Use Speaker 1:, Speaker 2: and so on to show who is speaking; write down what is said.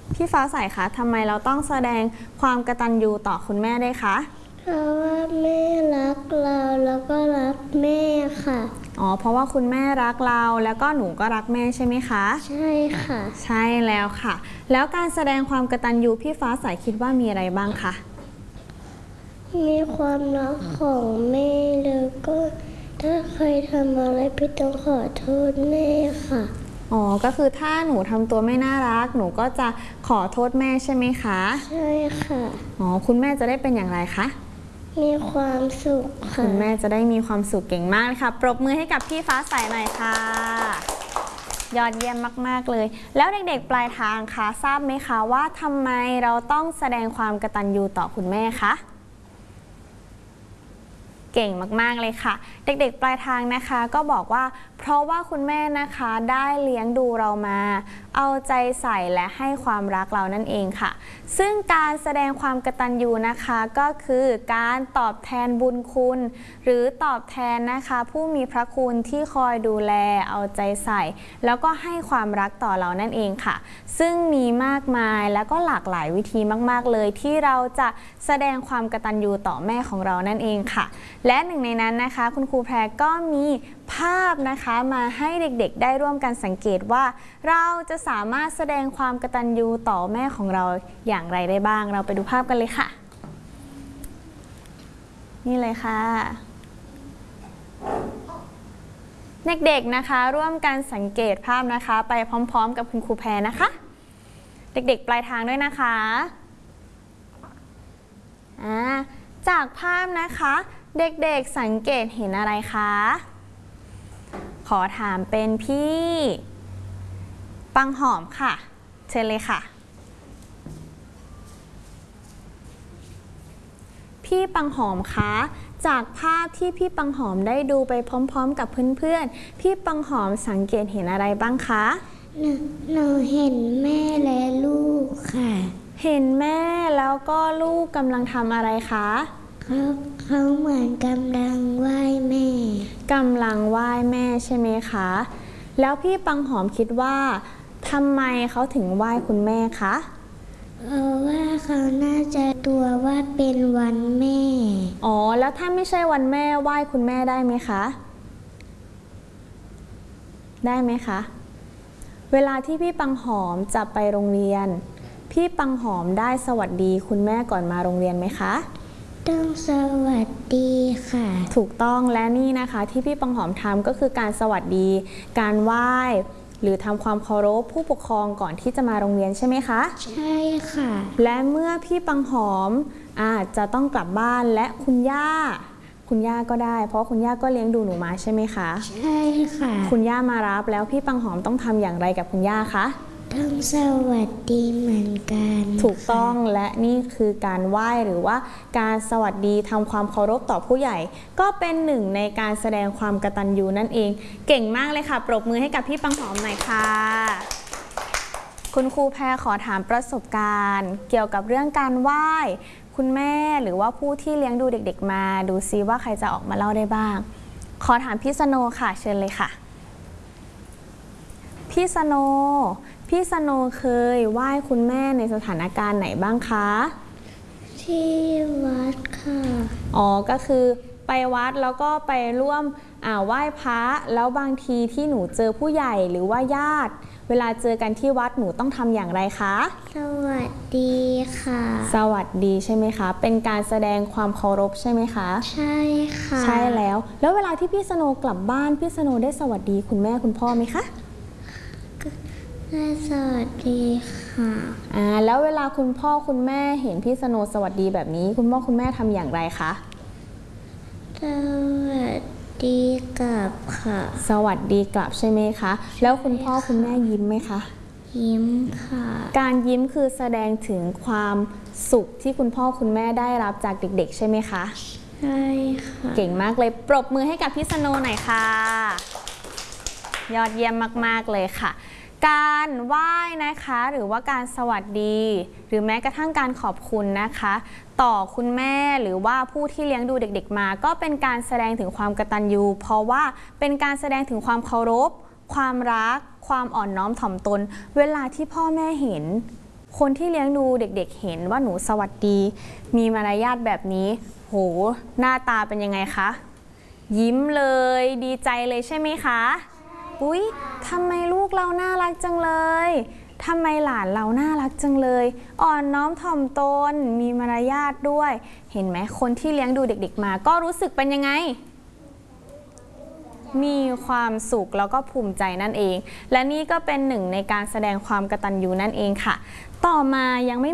Speaker 1: พี่ฟ้าใสคะทำไมเราต้องแสดงความกตัญญูต่อคุณแม่ด้วยคะ
Speaker 2: เพราะว่าแม่รักเราแล้วก็รักแม่ค่ะ
Speaker 1: เพราะว่าคุณแม่รักเราแล้วก็หนูก็รักแม่ใช่ไหมคะ
Speaker 2: ใช่ค่ะ
Speaker 1: ใช่แล้วค่ะแล้วการแสดงความกตัญญูพี่ฟ้าใสคิดว่ามีอะไรบ้างคะ
Speaker 2: มีความรักของแม่แล้วก็ถ้าใครทำอะไรผิดต้องขอโทษแม่ค่ะ
Speaker 1: ก็คือถ้าหนูทำตัวไม่น่ารักหนูก็จะขอโทษแม่ใช่ไหมคะ
Speaker 2: ใช่ค่ะ
Speaker 1: คุณแม่จะได้เป็นอย่างไรคะ
Speaker 2: มีความสุขค่ะ
Speaker 1: คุณแม่จะได้มีความสุขเก่งมากเลยค่ะปรบมือให้กับพี่ฟ้าใสหน่อยค่ะยอดเยี่ยมมากๆเลยแล้วเด็กๆปลายทางคะทราบไหมคะว่าทำไมเราต้องแสดงความกตัญญูต่อคุณแม่คะเก่งมากๆเลยค่ะเด็กๆปลายทางนะคะก็บอกว่าเพราะว่าคุณแม่นะคะได้เลี้ยงดูเรามาเอาใจใส่และให้ความรักเรานั่นเองค่ะซึ่งการแสดงความกตัญญูนะคะก็คือการตอบแทนบุญคุณหรือตอบแทนนะคะผู้มีพระคุณที่คอยดูแลเอาใจใส่แล้วก็ให้ความรักต่อเรานั่นเองค่ะซึ่งมีมากมายแล้วก็หลากหลายวิธีมากๆเลยที่เราจะแสดงความกตัญญูต่อแม่ของเรานั่นเองค่ะและหนึ่งในนั้นนะคะคุณครูแพรก็มีภาพนะคะมาให้เด็กๆได้ร่วมกันสังเกตว่าเราจะสามารถแสดงความกตัญญูต่อแม่ของเราอย่างไรได้บ้างเราไปดูภาพกันเลยค่ะนี่เลยค่ะเด็กๆนะคะร่วมกันสังเกตภาพนะคะไปพร้อมๆกับคุณครูแพรนะคะเด็กๆปลายทางด้วยนะคะจากภาพนะคะเด็กๆสังเกตเห็นอะไรคะขอถามเป็นพี่ปังหอมค่ะเชิญเลยค่ะพี่ปังหอมคะจากภาพที่พี่ปังหอมได้ดูไปพร้อมๆกับเพื่อนๆพี่ปังหอมสังเกตเห็นอะไรบ้างคะ
Speaker 2: หนูเห็นแม่และลูกค่ะ
Speaker 1: เห็นแม่แล้วก็ลูกกำลังทำอะไรคะ
Speaker 2: เขาเหมือนกำลังไหว้แม่
Speaker 1: กำลังไหว้แม่ใช่ไหมคะแล้วพี่ปังหอมคิดว่าทำไมเขาถึงไหว้คุณแม่คะ
Speaker 2: เพราะว่าเขาน่าจะตัวว่าเป็นวันแม่
Speaker 1: แล้วถ้าไม่ใช่วันแม่ไหว้คุณแม่ได้ไหมคะได้ไหมคะเวลาที่พี่ปังหอมจะไปโรงเรียนพี่ปังหอมได้สวัสดีคุณแม่ก่อนมาโรงเรียนไหมคะ
Speaker 2: ต้องสวัสดีค่ะ
Speaker 1: ถูกต้องและนี่นะคะที่พี่ปังหอมทำก็คือการสวัสดีการไหว้หรือทำความเคารพผู้ปกครองก่อนที่จะมาโรงเรียนใช่ไหมคะ
Speaker 2: ใช่ค่ะ
Speaker 1: และเมื่อพี่ปังหอมอาจจะต้องกลับบ้านและคุณย่าก็ได้เพราะคุณย่าก็เลี้ยงดูหนูมาใช่ไหมคะ
Speaker 2: ใช่ค่ะ
Speaker 1: คุณย่ามารับแล้วพี่ปังหอมต้องทำอย่างไรกับคุณย่าคะ
Speaker 2: ต้องสวัสดีเหมือนกัน
Speaker 1: ถูกต้องและนี่คือการไหว้หรือว่าการสวัสดีทำความเคารพต่อผู้ใหญ่ก็เป็นหนึ่งในการแสดงความกตัญญูนั่นเองเก่งมากเลยค่ะปรบมือให้กับพี่ปังหอมหน่อยค่ะคุณครูแพรขอถามประสบการณ์เกี่ยวกับเรื่องการไหว้คุณแม่หรือว่าผู้ที่เลี้ยงดูเด็กๆมาดูซิว่าใครจะออกมาเล่าได้บ้างขอถามพี่สโนค่ะเชิญเลยค่ะพี่สโนเคยไหว้คุณแม่ในสถานการณ์ไหนบ้างคะ
Speaker 2: ที่วัดค่ะ
Speaker 1: ก็คือไปวัดแล้วก็ไปร่วมไหว้พระแล้วบางทีที่หนูเจอผู้ใหญ่หรือว่าญาติเวลาเจอกันที่วัดหนูต้องทำอย่างไรคะ
Speaker 2: สวัสดีค่ะ
Speaker 1: สวัสดีใช่ไหมคะเป็นการแสดงความเคารพใช่ไหมคะ
Speaker 2: ใช่ค่ะ
Speaker 1: ใช่แล้วเวลาที่พี่สโนกลับบ้านพี่สโนได้สวัสดีคุณแม่คุณพ่อไหมคะ
Speaker 2: สวัสดีค่ะ
Speaker 1: แล้วเวลาคุณพ่อคุณแม่เห็นพี่สโนสวัสดีแบบนี้คุณพ่อคุณแม่ทำอย่างไรคะ
Speaker 2: สวัสดีกลับค่ะ
Speaker 1: สวัสดีกลับใช่ไหมคะแล้วคุณพ่อคุณแม่ยิ้มไหมคะ
Speaker 2: ยิ้มค่ะ
Speaker 1: การยิ้มคือแสดงถึงความสุขที่คุณพ่อคุณแม่ได้รับจากเด็กๆใช่ไหมคะ
Speaker 2: ใช่ค่ะ
Speaker 1: เก่งมากเลยปรบมือให้กับพี่สโนหน่อยค่ะยอดเยี่ยมมากๆเลยค่ะการไหว้นะคะหรือว่าการสวัสดีหรือแม้กระทั่งการขอบคุณนะคะต่อคุณแม่หรือว่าผู้ที่เลี้ยงดูเด็กๆมาก็เป็นการแสดงถึงความกตัญญูเพราะว่าเป็นการแสดงถึงความเคารพความรักความอ่อนน้อมถ่อมตนเวลาที่พ่อแม่เห็นคนที่เลี้ยงดูเด็กๆเห็นว่าหนูสวัสดี มีมารยาทแบบนี้โหหน้าตาเป็นยังไงคะยิ้มเลยดีใจเลยใช่ไหมคะอุ๊ยทำไมลูกเราน่ารักจังเลยทำไมหลานเราน่ารักจังเลยอ่อนน้อมถ่อมตนมีมารยาทด้วยเห็นไหมคนที่เลี้ยงดูเด็กๆมาก็รู้สึกเป็นยังไงมีความสุขแล้วก็ภูมิใจนั่นเองและนี่ก็เป็นหนึ่งในการแสดงความกตัญญูนั่นเองค่ะต่อมายังไม่